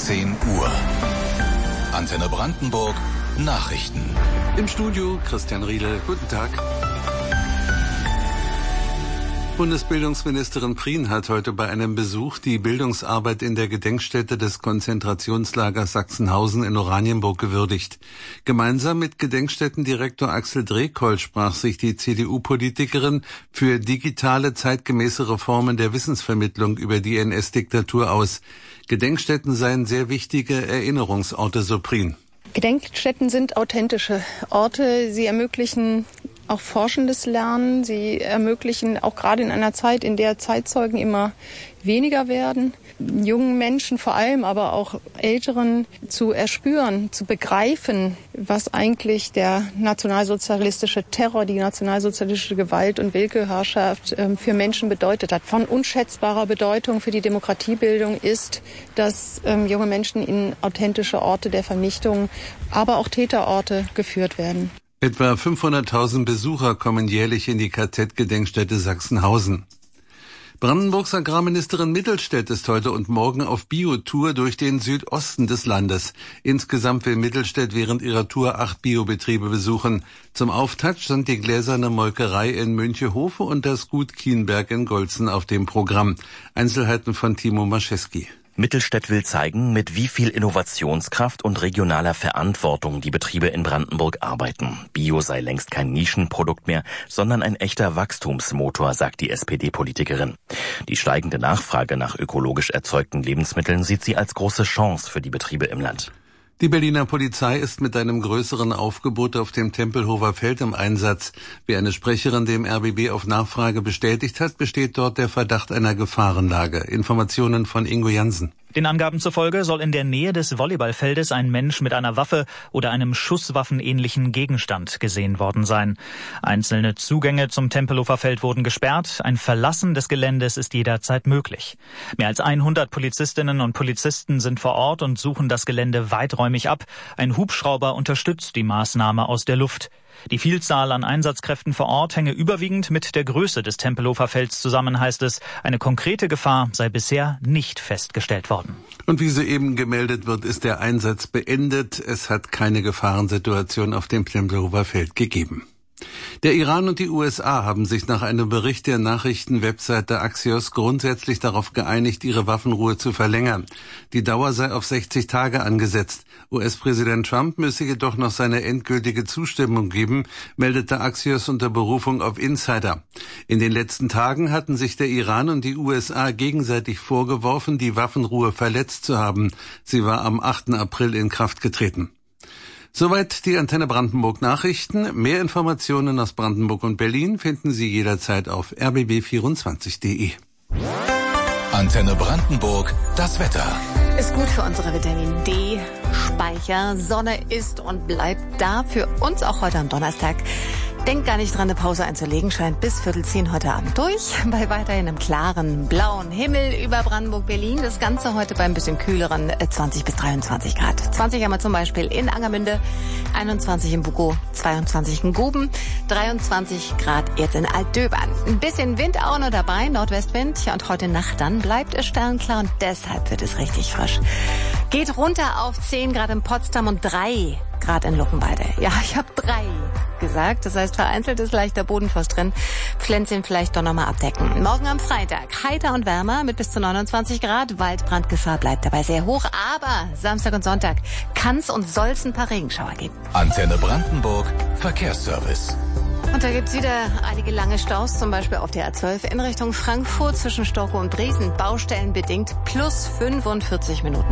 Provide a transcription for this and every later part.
10 Uhr. Antenne Brandenburg Nachrichten. Im Studio Christian Riedel. Guten Tag. Bundesbildungsministerin Prien hat heute bei einem Besuch die Bildungsarbeit in der Gedenkstätte des Konzentrationslagers Sachsenhausen in Oranienburg gewürdigt. Gemeinsam mit Gedenkstättendirektor Axel Drekoll sprach sich die CDU-Politikerin für digitale, zeitgemäße Reformen der Wissensvermittlung über die NS-Diktatur aus. Gedenkstätten seien sehr wichtige Erinnerungsorte, so Prien. Gedenkstätten sind authentische Orte. Sie ermöglichen auch forschendes Lernen. Sie ermöglichen auch gerade in einer Zeit, in der Zeitzeugen immer weniger werden, jungen Menschen vor allem, aber auch Älteren zu erspüren, zu begreifen, was eigentlich der nationalsozialistische Terror, die nationalsozialistische Gewalt und Willkürherrschaft für Menschen bedeutet hat. Von unschätzbarer Bedeutung für die Demokratiebildung ist, dass junge Menschen in authentische Orte der Vernichtung, aber auch Täterorte geführt werden. Etwa 500.000 Besucher kommen jährlich in die KZ-Gedenkstätte Sachsenhausen. Brandenburgs Agrarministerin Mittelstädt ist heute und morgen auf Biotour durch den Südosten des Landes. Insgesamt will Mittelstädt während ihrer Tour 8 Biobetriebe besuchen. Zum Auftakt stand die gläserne Molkerei in Münchehofe und das Gut Kienberg in Golzen auf dem Programm. Einzelheiten von Timo Maschewski. Mittelstädt will zeigen, mit wie viel Innovationskraft und regionaler Verantwortung die Betriebe in Brandenburg arbeiten. Bio sei längst kein Nischenprodukt mehr, sondern ein echter Wachstumsmotor, sagt die SPD-Politikerin. Die steigende Nachfrage nach ökologisch erzeugten Lebensmitteln sieht sie als große Chance für die Betriebe im Land. Die Berliner Polizei ist mit einem größeren Aufgebot auf dem Tempelhofer Feld im Einsatz. Wie eine Sprecherin dem RBB auf Nachfrage bestätigt hat, besteht dort der Verdacht einer Gefahrenlage. Informationen von Ingo Jansen. Den Angaben zufolge soll in der Nähe des Volleyballfeldes ein Mensch mit einer Waffe oder einem schusswaffenähnlichen Gegenstand gesehen worden sein. Einzelne Zugänge zum Tempelhofer Feld wurden gesperrt. Ein Verlassen des Geländes ist jederzeit möglich. Mehr als 100 Polizistinnen und Polizisten sind vor Ort und suchen das Gelände weiträumig ab. Ein Hubschrauber unterstützt die Maßnahme aus der Luft. Die Vielzahl an Einsatzkräften vor Ort hänge überwiegend mit der Größe des Tempelhofer Felds zusammen, heißt es. Eine konkrete Gefahr sei bisher nicht festgestellt worden. Und wie soeben gemeldet wird, ist der Einsatz beendet. Es hat keine Gefahrensituation auf dem Tempelhofer Feld gegeben. Der Iran und die USA haben sich nach einem Bericht der Nachrichtenwebseite Axios grundsätzlich darauf geeinigt, ihre Waffenruhe zu verlängern. Die Dauer sei auf 60 Tage angesetzt. US-Präsident Trump müsse jedoch noch seine endgültige Zustimmung geben, meldete Axios unter Berufung auf Insider. In den letzten Tagen hatten sich der Iran und die USA gegenseitig vorgeworfen, die Waffenruhe verletzt zu haben. Sie war am 8. April in Kraft getreten. Soweit die Antenne Brandenburg Nachrichten. Mehr Informationen aus Brandenburg und Berlin finden Sie jederzeit auf rbb24.de. Antenne Brandenburg, das Wetter. Ist gut für unsere Vitamin D-Speicher. Sonne ist und bleibt da. Für uns auch heute am Donnerstag. Denkt gar nicht dran, eine Pause einzulegen. Scheint bis 9:45 heute Abend durch. Bei weiterhin einem klaren, blauen Himmel über Brandenburg-Berlin. Das Ganze heute bei ein bisschen kühleren 20 bis 23 Grad. 20 haben wir zum Beispiel in Angermünde, 21 in Bukow, 22 in Guben, 23 Grad jetzt in Altdöbern. Ein bisschen Wind auch noch dabei, Nordwestwind. Ja, und heute Nacht dann bleibt es sternklar und deshalb wird es richtig frisch. Geht runter auf 10 Grad in Potsdam und 3 Grad in Luckenwalde. Ja, ich habe 3 gesagt. Das heißt, vereinzelt ist leichter Bodenfrost drin. Pflänzchen vielleicht doch nochmal abdecken. Morgen am Freitag heiter und wärmer mit bis zu 29 Grad. Waldbrandgefahr bleibt dabei sehr hoch. Aber Samstag und Sonntag kann's und soll's ein paar Regenschauer geben. Antenne Brandenburg, Verkehrsservice. Und da gibt's wieder einige lange Staus, zum Beispiel auf der A12 in Richtung Frankfurt zwischen Storkow und Briesen, baustellenbedingt plus 45 Minuten.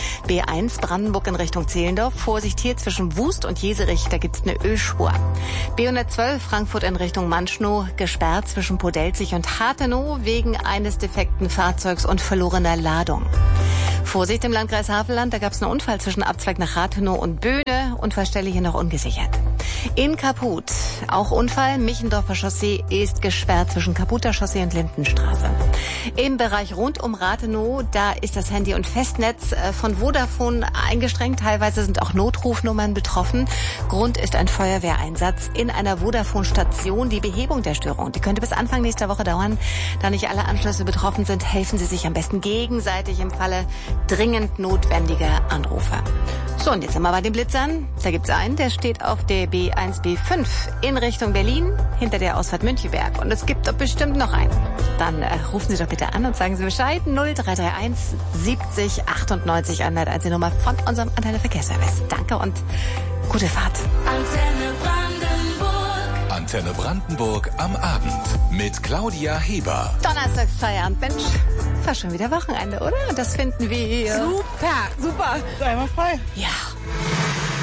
B1 Brandenburg in Richtung Zehlendorf, Vorsicht hier zwischen Wust und Jeserich, da gibt's eine Ölspur. B112 Frankfurt in Richtung Manschnow, gesperrt zwischen Podelzig und Hathenow wegen eines defekten Fahrzeugs und verlorener Ladung. Vorsicht im Landkreis Havelland, da gab's einen Unfall zwischen Abzweig nach Rathenow und Böhne, Unfallstelle hier noch ungesichert. In Kaput, auch Unfall, Michendorfer Chaussee ist gesperrt zwischen Kaputer Chaussee und Lindenstraße. Im Bereich rund um Rathenow, da ist das Handy- und Festnetz von Vodafone eingestrengt. Teilweise sind auch Notrufnummern betroffen. Grund ist ein Feuerwehreinsatz in einer Vodafone-Station. Die Behebung der Störung, die könnte bis Anfang nächster Woche dauern. Da nicht alle Anschlüsse betroffen sind, helfen Sie sich am besten gegenseitig im Falle dringend notwendiger Anrufe. So, und jetzt sind wir bei den Blitzern. Da gibt's einen, der steht auf der B1, B5 in Richtung Berlin, hinter der Ausfahrt Müncheberg. Und es gibt doch bestimmt noch einen. Dann rufen Sie doch bitte an und sagen Sie Bescheid. 0331 70 98 101, die Nummer von unserem Antenne Verkehrsservice. Danke und gute Fahrt. Antenne Brandenburg am Abend mit Claudia Heber. Donnerstagsfeierabend, Mensch, war schon wieder Wochenende, oder? Das finden wir Super. Sei mal frei. Ja.